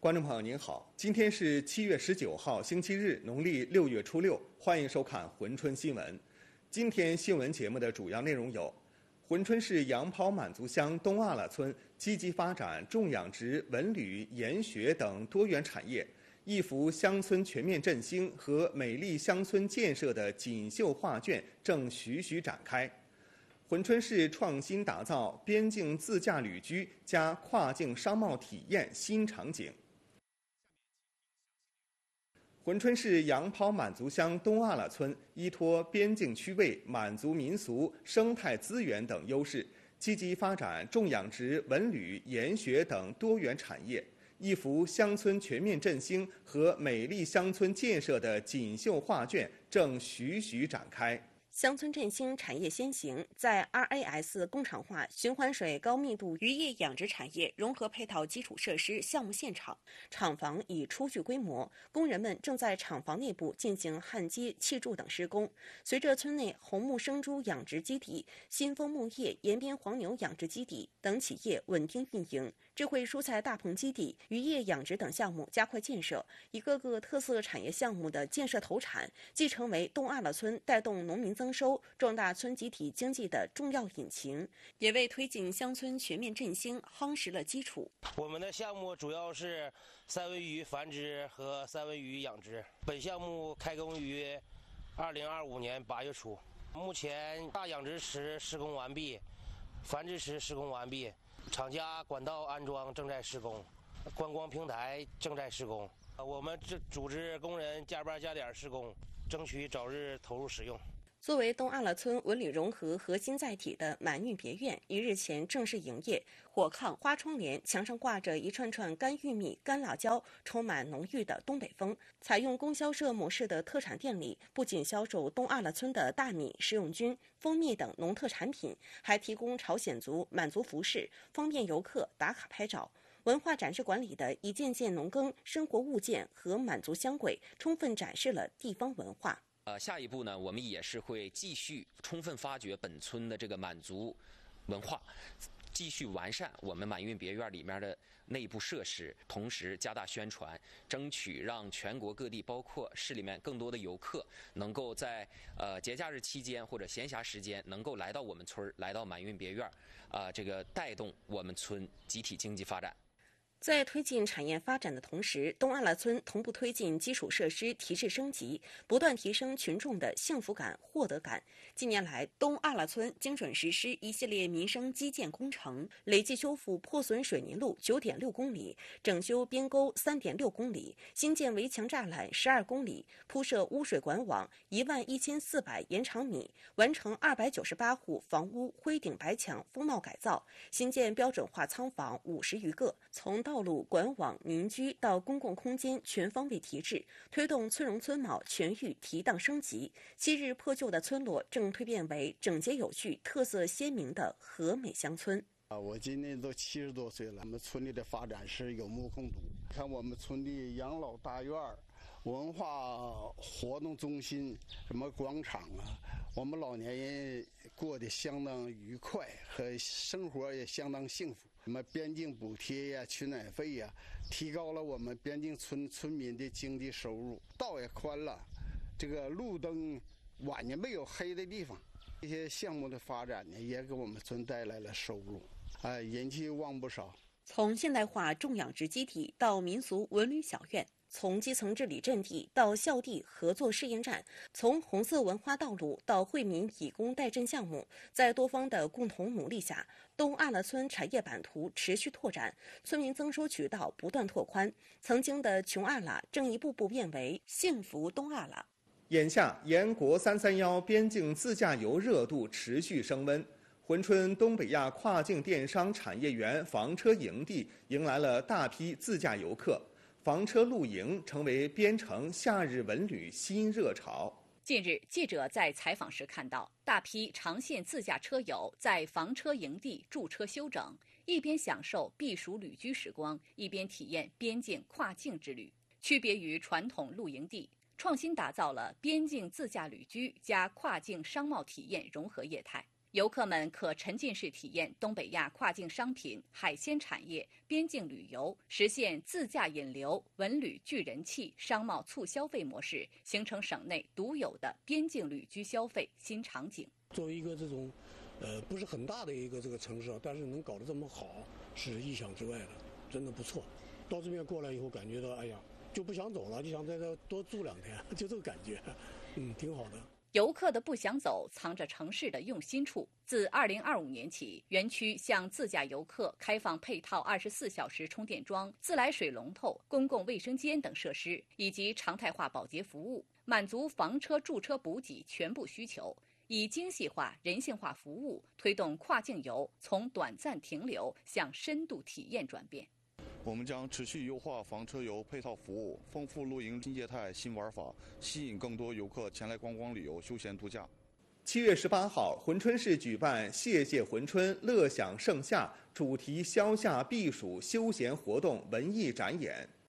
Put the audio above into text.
观众朋友您好，今天是7月19号，星期日，农历6月初6，欢迎收看珲春新闻。今天新闻节目的主要内容有：珲春市杨抛满族乡东阿拉村积极发展种养殖、文旅、研学等多元产业，一幅乡村全面振兴和美丽乡村建设的锦绣画卷正徐徐展开。珲春市创新打造边境自驾旅居加跨境商贸体验新场景。珲春市杨抛满族乡东阿拉村依托边境区位、满族民俗、生态资源等优势，积极发展种养殖、文旅、研学等多元产业，一幅乡村全面振兴和美丽乡村建设的锦绣画卷正徐徐展开。 乡村振兴产业先行，在 RAS 工厂化循环水高密度渔业养殖产业融合配套基础设施项目现场，厂房已初具规模，工人们正在厂房内部进行焊接、砌筑等施工。随着村内红木生猪养殖基地、新丰牧业延边黄牛养殖基地等企业稳定运营，智慧蔬菜大棚基地、渔业养殖等项目加快建设，一个个特色产业项目的建设投产，既成为东阿拉村带动农民增收、壮大村集体经济的重要引擎，也为推进乡村全面振兴夯实了基础。 我们的项目主要是三文鱼繁殖和三文鱼养殖。本项目开工于2025年8月初，目前大养殖池施工完毕，繁殖池施工完毕，厂家管道安装正在施工，观光平台正在施工。我们组织工人加班加点施工，争取早日投入使用。 作为东阿拉村文旅融合核心载体的满运别院1日前正式营业，火炕、花窗帘，墙上挂着一串串干玉米、干辣椒，充满浓郁的东北风。采用供销社模式的特产店里，不仅销售东阿拉村的大米、食用菌、蜂蜜等农特产品，还提供朝鲜族、满族服饰，方便游客打卡拍照。文化展示馆里的一件件农耕生活物件和满族香轨，充分展示了地方文化。 下一步呢，我们也是会继续充分发掘本村的这个满族文化，继续完善我们满运别院里面的内部设施，同时加大宣传，争取让全国各地，包括市里面更多的游客，能够在节假日期间或者闲暇时间，能够来到我们村，来到满运别院，这个带动我们村集体经济发展。 在推进产业发展的同时，东阿拉村同步推进基础设施提质升级，不断提升群众的幸福感、获得感。近年来，东阿拉村精准实施一系列民生基建工程，累计修复破损水泥路9.6公里，整修边沟3.6公里，新建围墙栅栏12公里，铺设污水管网11400延长米，完成298户房屋灰顶白墙风貌改造，新建标准化仓房50余个，从道路、管网、民居到公共空间全方位提质，推动村容村貌全域提档升级。昔日破旧的村落正蜕变为整洁有序、特色鲜明的和美乡村。 我今年都70多岁了，我们村里的发展是有目共睹。看我们村的养老大院、文化活动中心、什么广场啊，我们老年人过得相当愉快，和生活也相当幸福。什么边境补贴呀、取暖费呀，提高了我们边境村民的经济收入。道也宽了，这个路灯晚年没有黑的地方。这些项目的发展呢，也给我们村带来了收入，人气旺不少。 从现代化种养殖基地到民俗文旅小院，从基层治理阵地到校地合作试验站，从红色文化道路到惠民以工代赈项目，在多方的共同努力下，东阿拉村产业版图持续拓展，村民增收渠道不断拓宽，曾经的穷阿拉正一步步变为幸福东阿拉。 眼下，沿国331边境自驾游热度持续升温。珲春东北亚跨境电商产业园房车营地迎来了大批自驾游客，房车露营成为边城夏日文旅新热潮。 近日，记者在采访时看到，大批长线自驾车友在房车营地驻车休整，一边享受避暑旅居时光，一边体验边境跨境之旅。区别于传统露营地，创新打造了边境自驾旅居加跨境商贸体验融合业态。 游客们可沉浸式体验东北亚跨境商品、海鲜产业、边境旅游，实现自驾引流、文旅聚人气、商贸促消费模式，形成省内独有的边境旅居消费新场景。 作为一个这种，不是很大的一个这个城市，但是能搞得这么好，是意想之外的，真的不错。到这边过来以后，感觉到哎呀，就不想走了，就想在这多住2天，就这个感觉，挺好的。 游客的不想走，藏着城市的用心处。自2025年起，园区向自驾游客开放配套24小时充电桩、自来水龙头、公共卫生间等设施，以及常态化保洁服务，满足房车驻车补给全部需求，以精细化、人性化服务，推动跨境游从短暂停留向深度体验转变。 我们将持续优化房车游配套服务，丰富露营新业态、新玩法，吸引更多游客前来观光旅游、休闲度假。 7月18号，珲春市举办“谢谢珲春，乐享盛夏”主题消夏避暑休闲活动文艺展演。